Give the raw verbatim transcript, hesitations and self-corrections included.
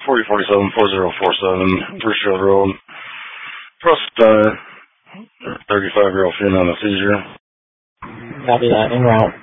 forty forty-seven, four zero four seven, Brucefield Road. Trust, uh, thirty-five-year-old female in a seizure. Copy that, en route.